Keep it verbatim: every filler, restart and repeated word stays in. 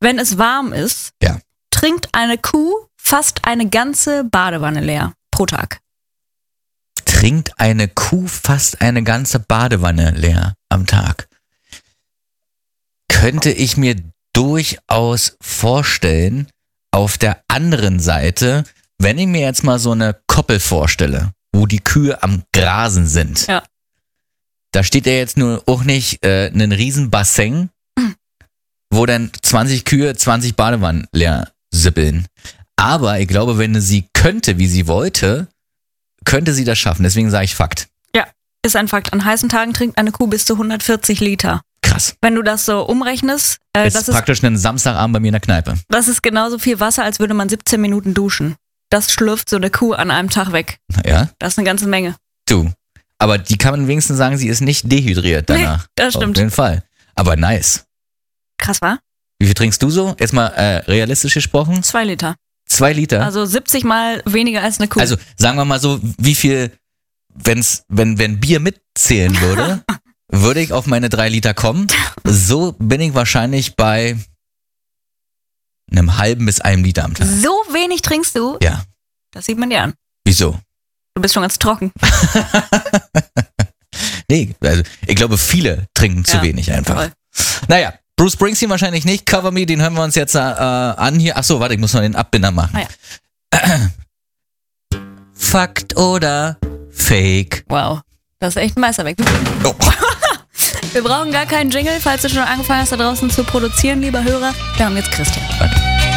Wenn es warm ist, ja. trinkt eine Kuh fast eine ganze Badewanne leer pro Tag. Trinkt eine Kuh fast eine ganze Badewanne leer am Tag? Könnte ich mir durchaus vorstellen, auf der anderen Seite, wenn ich mir jetzt mal so eine Koppel vorstelle, wo die Kühe am Grasen sind, ja. da steht ja jetzt nur auch nicht äh, ein Riesenbassin, mhm. wo dann zwanzig Kühe zwanzig Badewannen leer sippeln. Aber ich glaube, wenn sie könnte, wie sie wollte, könnte sie das schaffen. Deswegen sage ich Fakt. Ja, ist ein Fakt. An heißen Tagen trinkt eine Kuh bis zu hundertvierzig Liter. Krass. Wenn du das so umrechnest, äh, das, das ist praktisch ein Samstagabend bei mir in der Kneipe. Das ist genauso viel Wasser, als würde man siebzehn Minuten duschen. Das schlürft so eine Kuh an einem Tag weg. Ja? Das ist eine ganze Menge. Du, aber die kann man wenigstens sagen, sie ist nicht dehydriert danach. Nee, das stimmt. Auf jeden Fall. Aber nice. Krass, wa? Wie viel trinkst du so? Jetzt mal äh, realistisch gesprochen. Zwei Liter. Zwei Liter? Also siebzig Mal weniger als eine Kuh. Also sagen wir mal so, wie viel, wenn's, wenn, wenn Bier mitzählen würde, würde ich auf meine drei Liter kommen. So bin ich wahrscheinlich bei einem halben bis einem Liter am Tag. So wenig trinkst du? Ja. Das sieht man dir an. Wieso? Du bist schon ganz trocken. Nee, also ich glaube, viele trinken zu ja, wenig einfach. Voll. Naja, Bruce Springsteen wahrscheinlich nicht. Cover Me, den hören wir uns jetzt äh, an hier. Achso, warte, ich muss noch den Abbinder machen. Ah, ja. Fakt oder Fake? Wow, das ist echt ein Meisterwerk. Oh. Wir brauchen gar keinen Jingle, falls du schon angefangen hast, da draußen zu produzieren, lieber Hörer. Wir haben jetzt Christian. Danke.